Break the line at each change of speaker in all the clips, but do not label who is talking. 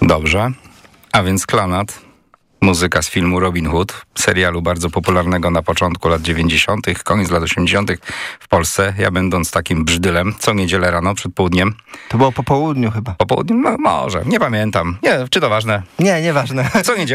Dobrze. A więc Clannad, muzyka z filmu Robin Hood, serialu bardzo popularnego na początku lat 90., koniec lat 80. w Polsce. Ja będąc takim brzydylem, co niedzielę rano przed południem.
To było po południu chyba.
Po południu? No, może, nie pamiętam. Nie, czy to ważne?
Nie, nieważne.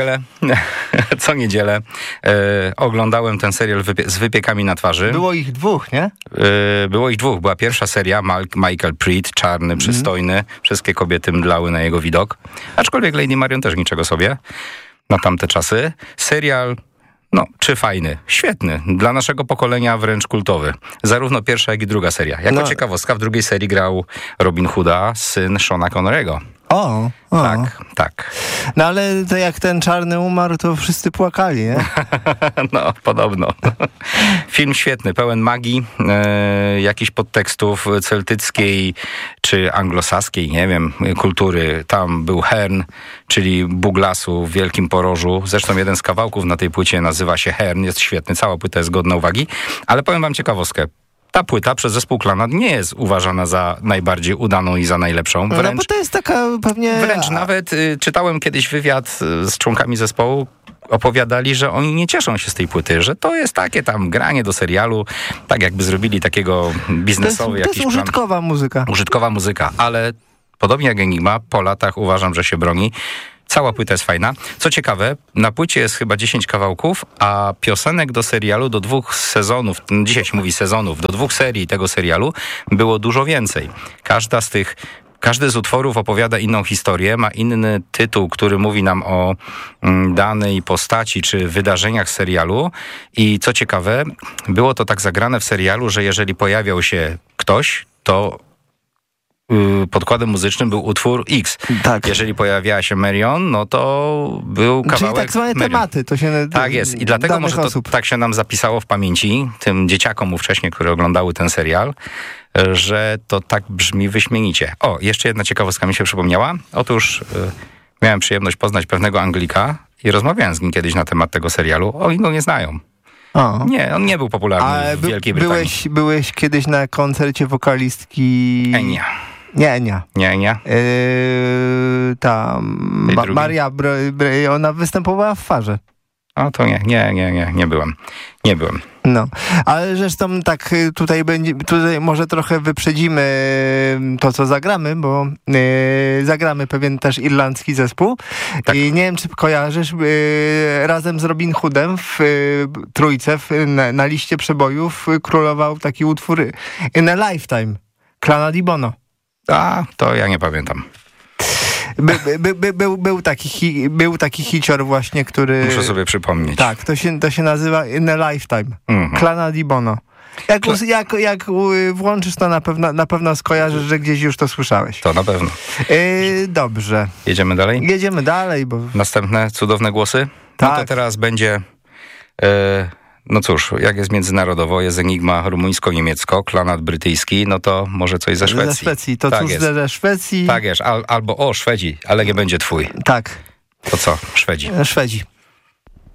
Co niedzielę oglądałem ten serial z wypiekami na twarzy.
Było ich dwóch, nie?
Było ich dwóch. Była pierwsza seria, Michael Preed, czarny, przystojny. Wszystkie kobiety mdlały na jego widok. Aczkolwiek Lady Marion też niczego sobie na tamte czasy. Serial, czy fajny, świetny. Dla naszego pokolenia wręcz kultowy. Zarówno pierwsza, jak i druga seria. Jako ciekawostka, w drugiej serii grał Robin Hooda, syn Seana Connery'ego.
O.
Tak.
No ale to jak ten czarny umarł, to wszyscy płakali, nie?
No, podobno. Film świetny, pełen magii, jakichś podtekstów celtyckiej czy anglosaskiej, nie wiem, kultury. Tam był Hern, czyli Bóg lasu w Wielkim Porożu. Zresztą jeden z kawałków na tej płycie nazywa się Hern, jest świetny, cała płyta jest godna uwagi. Ale powiem wam ciekawostkę. Ta płyta przez zespół Clannad nie jest uważana za najbardziej udaną i za najlepszą.
Wręcz, bo to jest taka pewnie...
Wręcz nawet czytałem kiedyś wywiad z członkami zespołu, opowiadali, że oni nie cieszą się z tej płyty, że to jest takie tam granie do serialu, tak jakby zrobili takiego biznesowy jakiś plan.
To jest użytkowa muzyka.
Użytkowa muzyka, ale podobnie jak Enigma, po latach uważam, że się broni. Cała płyta jest fajna. Co ciekawe, na płycie jest chyba 10 kawałków, a piosenek do serialu, do 2 sezonów, dzisiaj się mówi sezonów, do 2 serii tego serialu było dużo więcej. Każdy z utworów opowiada inną historię, ma inny tytuł, który mówi nam o danej postaci czy wydarzeniach serialu. I co ciekawe, było to tak zagrane w serialu, że jeżeli pojawiał się ktoś, to podkładem muzycznym był utwór X. Tak. Jeżeli pojawiała się Marion, no to był kawałek
Czyli tak zwane
Marion.
Tematy. To się
tak jest. I dlatego może to tak się nam zapisało w pamięci, tym dzieciakom ówcześnie, które oglądały ten serial, że to tak brzmi wyśmienicie. O, jeszcze jedna ciekawostka mi się przypomniała. Otóż miałem przyjemność poznać pewnego Anglika i rozmawiałem z nim kiedyś na temat tego serialu. Oni go nie znają. O. Nie, on nie był popularny w Wielkiej Brytanii.
Byłeś kiedyś na koncercie wokalistki...
Enia.
Nie, Enia.
Nie.
Maria, ona występowała w Farze.
O, to nie byłem. Nie byłem.
No, ale zresztą tak tutaj może trochę wyprzedzimy to, co zagramy, bo zagramy pewien też irlandzki zespół. Tak. I nie wiem, czy kojarzysz, razem z Robin Hoodem w trójce na liście przebojów królował taki utwór In a Lifetime, Clannad i Bono.
A, to ja nie pamiętam.
Był taki hicior właśnie, który...
Muszę sobie przypomnieć.
Tak, to się nazywa In a Lifetime. Clannad i Bono. Jak włączysz, to na pewno skojarzysz, że gdzieś już to słyszałeś.
To na pewno.
Dobrze.
Jedziemy dalej?
Jedziemy dalej, bo...
Następne cudowne głosy?
Tak.
No to teraz będzie... No cóż, jak jest międzynarodowo, jest Enigma rumuńsko-niemiecko, Clannad brytyjski, no to może coś ze Szwecji.
Ze Szwecji, to
tak
cóż
jest.
Ze Szwecji.
Tak jest, albo Szwedzi, ale nie będzie twój.
Tak.
To co? Szwedzi.
Szwedzi.